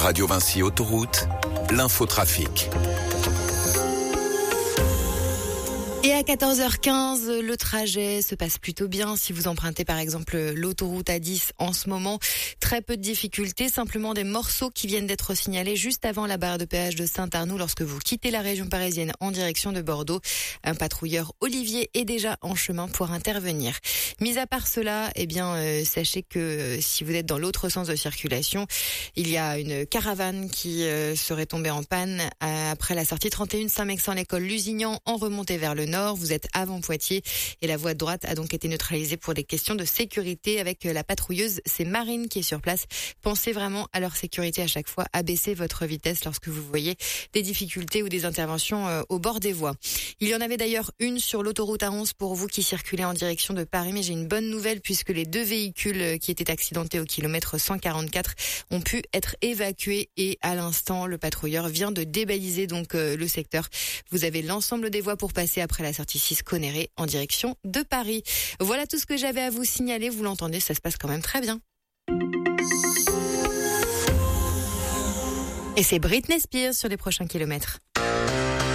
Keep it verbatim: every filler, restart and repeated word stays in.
Radio Vinci Autoroute, l'infotrafic. Et à quatorze heures quinze, le trajet se passe plutôt bien. Si vous empruntez par exemple l'autoroute A dix en ce moment, très peu de difficultés, simplement des morceaux qui viennent d'être signalés juste avant la barre de péage de Saint-Arnoux lorsque vous quittez la région parisienne en direction de Bordeaux. Un patrouilleur Olivier est déjà en chemin pour intervenir. Mis à part cela, eh bien, euh, sachez que euh, si vous êtes dans l'autre sens de circulation, il y a une caravane qui euh, serait tombée en panne euh, après la sortie trente et un Saint-Mexan-l'École Lusignan en remontée vers le nord. Vous êtes avant Poitiers et la voie de droite a donc été neutralisée pour des questions de sécurité avec la patrouilleuse. C'est Marine qui est sur place. Pensez vraiment à leur sécurité à chaque fois. Abaissez votre vitesse lorsque vous voyez des difficultés ou des interventions euh, au bord des voies. Il y en avait d'ailleurs une sur l'autoroute A onze pour vous qui circulez en direction de Paris, mais j'ai une bonne nouvelle puisque les deux véhicules qui étaient accidentés au kilomètre cent quarante-quatre ont pu être évacués et à l'instant, le patrouilleur vient de débaliser donc euh, le secteur. Vous avez l'ensemble des voies pour passer après la sortie six Connerré en direction de Paris. Voilà tout ce que j'avais à vous signaler. Vous l'entendez, ça se passe quand même très bien. Et c'est Britney Spears sur les prochains kilomètres.